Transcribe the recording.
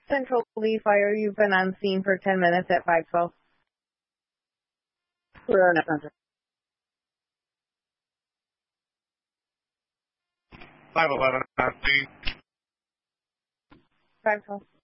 Central Lee Fire, you've been on scene for 10 minutes at 512. We're on that. 511 on scene. 512.